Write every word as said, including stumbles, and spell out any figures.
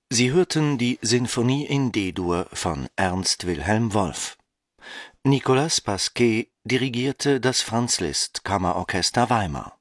Sie hörten die Sinfonie in D-Dur von Ernst Wilhelm Wolff. Nicolas Pasquet dirigierte das Franz Liszt Kammerorchester Weimar